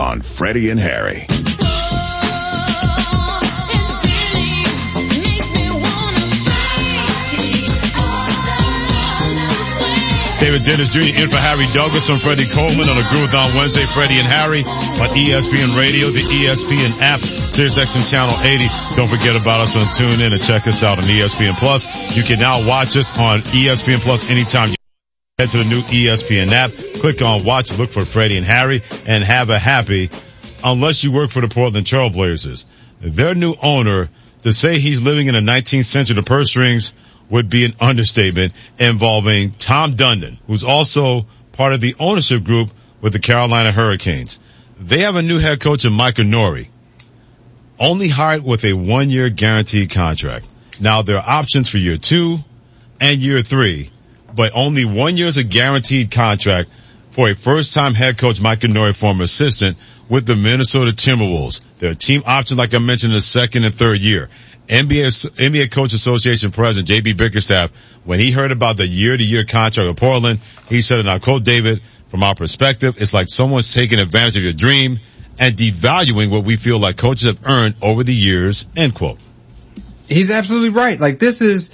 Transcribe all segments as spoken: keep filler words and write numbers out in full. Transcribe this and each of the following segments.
on Freddie and Harry. David Dennis Junior in for Harry Douglas on Freddie Coleman on a Groove on Wednesday. Freddie and Harry on E S P N Radio, the E S P N app, SiriusXM Channel eighty. Don't forget about us on TuneIn and check us out on E S P N Plus. You can now watch us on E S P N Plus anytime you head to the new E S P N app. Click on watch, look for Freddie and Harry, and have a happy, unless you work for the Portland Trail Blazers. Their new owner, to say he's living in the nineteenth century, the purse strings, would be an understatement, involving Tom Dundon, who's also part of the ownership group with the Carolina Hurricanes. They have a new head coach in Micah Norrie, only hired with a one-year guaranteed contract. Now, there are options for year two and year three, but only one year is a guaranteed contract for a first-time head coach, Micah Norrie, former assistant with the Minnesota Timberwolves. There are team options, like I mentioned, in the second and third year. N B A, N B A Coach Association President J B Bickerstaff, when he heard about the year-to-year contract with Portland, he said, and I quote David, from our perspective, it's like someone's taking advantage of your dream and devaluing what we feel like coaches have earned over the years, end quote. He's absolutely right. Like, this is,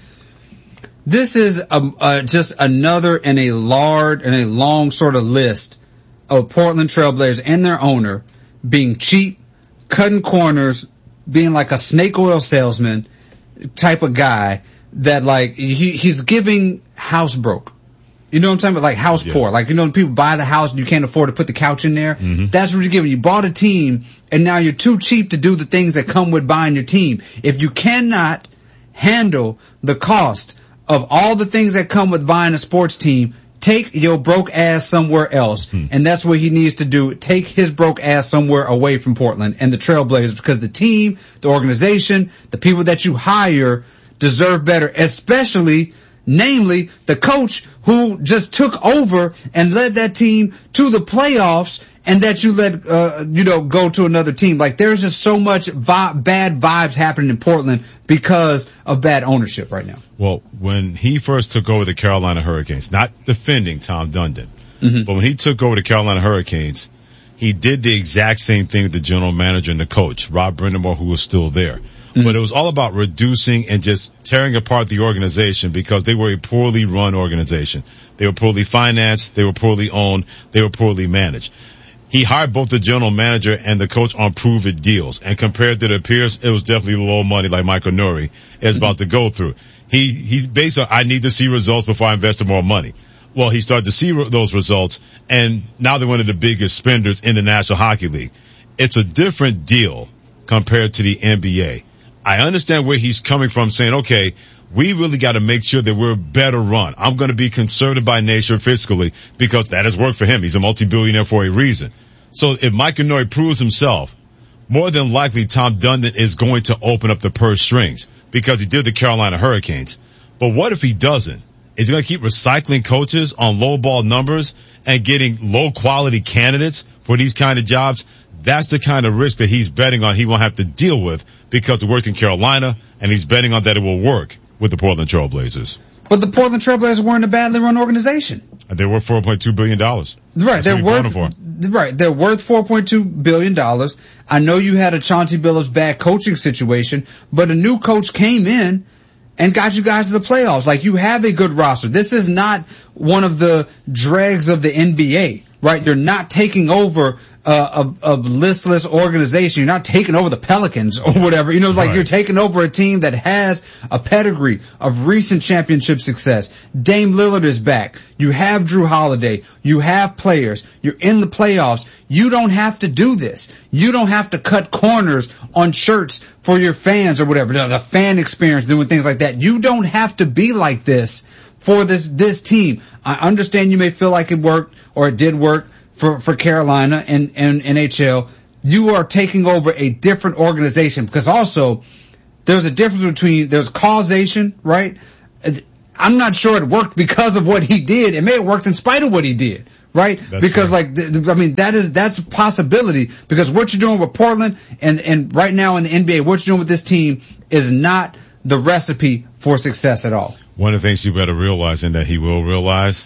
this is a, uh, just another in a large and a long sort of list of Portland Trailblazers and their owner being cheap, cutting corners, being like a snake oil salesman type of guy that, like, he, he's giving house broke. You know what I'm saying? But like house yeah. poor. Like, you know, when people buy the house and you can't afford to put the couch in there. Mm-hmm. That's what you're giving. You bought a team and now you're too cheap to do the things that come with buying your team. If you cannot handle the cost of all the things that come with buying a sports team, take your broke ass somewhere else. Hmm. And that's what he needs to do. Take his broke ass somewhere away from Portland and the Trailblazers, because the team, the organization, the people that you hire deserve better, especially, namely, the coach who just took over and led that team to the playoffs, and that you let, uh, you know, go to another team. Like, there's just so much vi- bad vibes happening in Portland because of bad ownership right now. Well, when he first took over the Carolina Hurricanes, not defending Tom Dundon, mm-hmm. but when he took over the Carolina Hurricanes, he did the exact same thing with the general manager and the coach, Rob Brindamore, who was still there. Mm-hmm. But it was all about reducing and just tearing apart the organization, because they were a poorly run organization. They were poorly financed, they were poorly owned, they were poorly managed. He hired both the general manager and the coach on proven deals, and compared to the peers, it was definitely low money, like Micah Norrie is about to go through. He, he's based on, I need to see results before I invest in more money. Well, he started to see re- those results, and now they're one of the biggest spenders in the National Hockey League. It's a different deal compared to the N B A. I understand where he's coming from, saying, okay, we really got to make sure that we're better run. I'm going to be conservative by nature fiscally, because that has worked for him. He's a multi-billionaire for a reason. So if Micah Norrie proves himself, more than likely Tom Dundon is going to open up the purse strings, because he did the Carolina Hurricanes. But what if he doesn't? Is he going to keep recycling coaches on low ball numbers and getting low quality candidates for these kind of jobs? That's the kind of risk that he's betting on he won't have to deal with, because it worked in Carolina, and he's betting on that it will work with the Portland Trail Blazers. But the Portland Trail Blazers weren't a badly run organization. And they're worth four point two billion dollars. Right, they're worth, right, they're worth four point two billion dollars. I know you had a Chauncey Billups bad coaching situation, but a new coach came in and got you guys to the playoffs. Like, you have a good roster. This is not one of the dregs of the N B A, right? You're not taking over uh, a, a listless organization. You're not taking over the Pelicans or whatever. You know, it's like right. You're taking over a team that has a pedigree of recent championship success. Dame Lillard is back. You have Drew Holiday. You have players. You're in the playoffs. You don't have to do this. You don't have to cut corners on shirts for your fans or whatever. The fan experience, doing things like that. You don't have to be like this for this, this team. I understand you may feel like it worked, or it did work for, for Carolina and, and N H L. You are taking over a different organization, because also there's a difference between, there's causation, right? I'm not sure it worked because of what he did. It may have worked in spite of what he did, right? That's because right. like, th- th- I mean, that is, that's a possibility, because what you're doing with Portland and, and right now in the N B A, what you're doing with this team is not the recipe for success at all. One of the things you better realize, and that he will realize,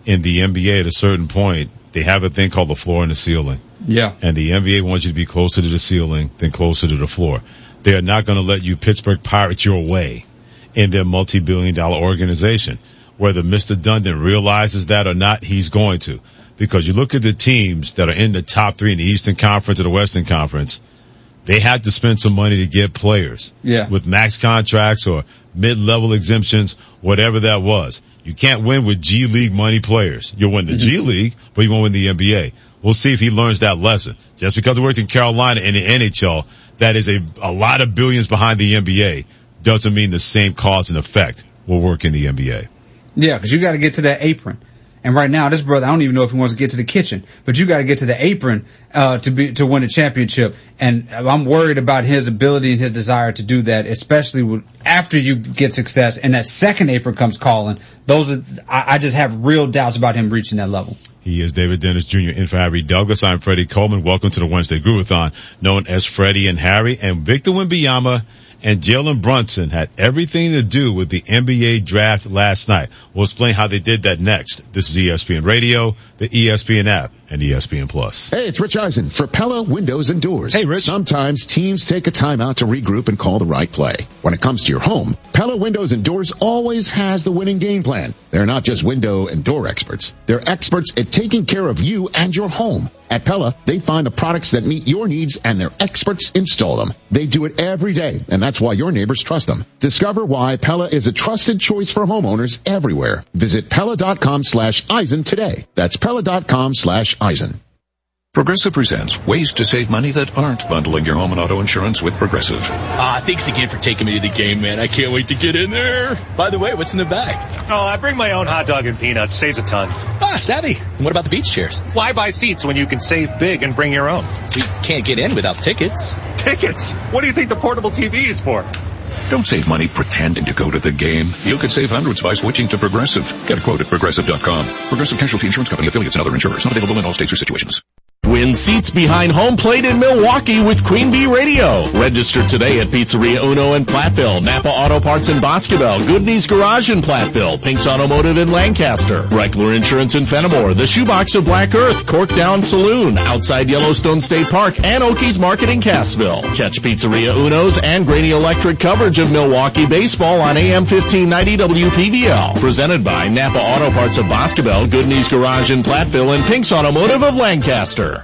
in the N B A at a certain point, they have a thing called the floor and the ceiling. Yeah. And the N B A wants you to be closer to the ceiling than closer to the floor. They are not going to let you Pittsburgh Pirates your way in their multi-billion dollar organization. Whether Mister Dundon realizes that or not, he's going to. Because you look at the teams that are in the top three in the Eastern Conference or the Western Conference, they had to spend some money to get players. Yeah. With max contracts or mid-level exemptions, whatever that was. You can't win with G League money players. You'll win the mm-hmm. G League, but you won't win the N B A. We'll see if he learns that lesson. Just because he worked in Carolina and the N H L, that is a, a lot of billions behind the N B A, doesn't mean the same cause and effect will work in the N B A. Yeah, because you got to get to that apron. And right now, this brother, I don't even know if he wants to get to the kitchen, but you got to get to the apron uh to be to win a championship. And I'm worried about his ability and his desire to do that, especially with, after you get success and that second apron comes calling. Those are, I, I just have real doubts about him reaching that level. He is David Dennis Junior in for Harry Douglas. I'm Freddie Coleman. Welcome to the Wednesday Groovathon, known as Freddie and Harry. And Victor Wembanyama and Jalen Brunson had everything to do with the N B A draft last night. We'll explain how they did that next. This is E S P N Radio, the E S P N app, and E S P N Plus. Hey, it's Rich Eisen for Pella Windows and Doors. Hey, Rich. Sometimes teams take a timeout to regroup and call the right play. When it comes to your home, Pella Windows and Doors always has the winning game plan. They're not just window and door experts. They're experts at taking care of you and your home. At Pella, they find the products that meet your needs and their experts install them. They do it every day, and that's why your neighbors trust them. Discover why Pella is a trusted choice for homeowners everywhere. Visit Pella.com slash Eisen today. That's Pella.com slash Eisen. Progressive presents ways to save money that aren't bundling your home and auto insurance with Progressive. Ah, thanks again for taking me to the game, man. I can't wait to get in there. By the way, what's in the bag? Oh, I bring my own hot dog and peanuts. Saves a ton. Ah, savvy. And what about the beach chairs? Why buy seats when you can save big and bring your own? We can't get in without tickets. Tickets? What do you think the portable T V is for? Don't save money pretending to go to the game. You could save hundreds by switching to Progressive. Get a quote at Progressive dot com. Progressive Casualty Insurance Company, affiliates, and other insurers. Not available in all states or situations. Win seats behind home plate in Milwaukee with Queen Bee Radio. Register today at Pizzeria Uno in Platteville, Napa Auto Parts in Boscoville, Goodney's Garage in Platteville, Pink's Automotive in Lancaster, Reichler Insurance in Fenimore, the Shoebox of Black Earth, Cork Down Saloon, outside Yellowstone State Park, and Okies Market in Cassville. Catch Pizzeria Uno's and Grady Electric coverage of Milwaukee baseball on A M fifteen ninety W P V L. Presented by Napa Auto Parts of Boscoville, Goodney's Garage in Platteville, and Pink's Automotive of Lancaster.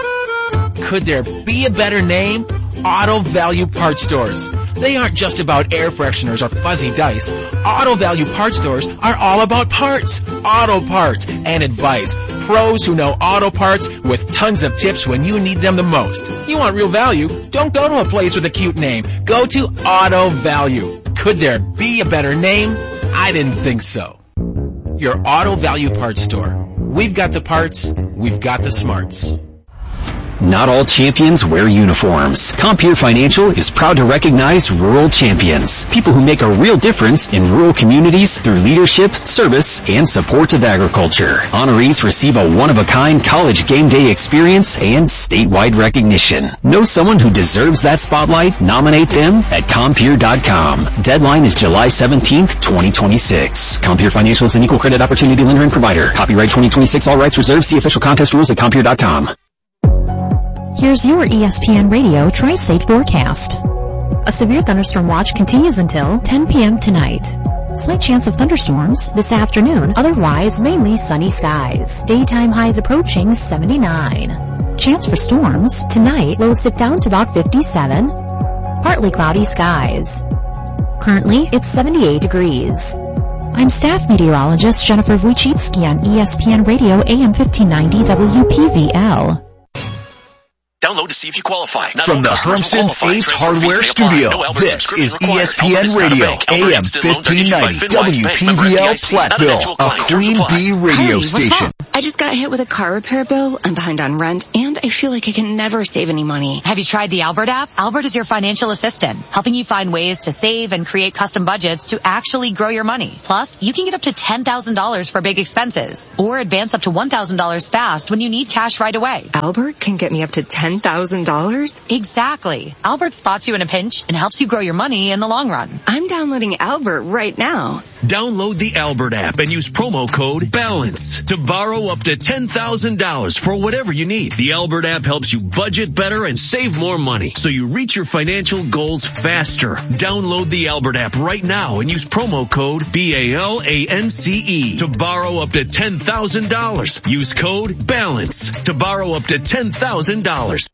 Could there be a better name? Auto Value Parts Stores. They aren't just about air fresheners or fuzzy dice. Auto Value Parts Stores are all about parts, auto parts, and advice. Pros who know auto parts with tons of tips when you need them the most. You want real value? Don't go to a place with a cute name. Go to Auto Value. Could there be a better name? I didn't think so. Your Auto Value Parts Store. We've got the parts. We've got the smarts. Not all champions wear uniforms. Compeer Financial is proud to recognize rural champions, people who make a real difference in rural communities through leadership, service, and support of agriculture. Honorees receive a one-of-a-kind college game day experience and statewide recognition. Know someone who deserves that spotlight? Nominate them at Compeer dot com. Deadline is July seventeenth, twenty twenty-six. Compeer Financial is an equal credit opportunity lender and provider. Copyright twenty twenty-six, all rights reserved. See official contest rules at Compeer dot com. Here's your E S P N Radio Tri-State forecast. A severe thunderstorm watch continues until ten p.m. tonight. Slight chance of thunderstorms this afternoon, otherwise mainly sunny skies. Daytime highs approaching seventy-nine. Chance for storms tonight, lows dip down to about fifty-seven. Partly cloudy skies. Currently, it's seventy-eight degrees. I'm staff meteorologist Jennifer Wojcicki on E S P N Radio A M fifteen ninety W P V L. Download to see if you qualify. Not From the Hermsen Ace Hardware Studio, no this is E S P N Radio, A M fifteen ninety, W P V L Platteville, a Queen Bee radio Hi, station. I just got hit with a car repair bill, I'm behind on rent, and I feel like I can never save any money. Have you tried the Albert app? Albert is your financial assistant, helping you find ways to save and create custom budgets to actually grow your money. Plus, you can get up to ten thousand dollars for big expenses, or advance up to one thousand dollars fast when you need cash right away. Albert can get me up to ten thousand dollars? Exactly. Albert spots you in a pinch and helps you grow your money in the long run. I'm downloading Albert right now. Download the Albert app and use promo code BALANCE to borrow up to ten thousand dollars for whatever you need. The Albert app helps you budget better and save more money so you reach your financial goals faster. Download the Albert app right now and use promo code B A L A N C E to borrow up to ten thousand dollars. Use code BALANCE to borrow up to ten thousand dollars.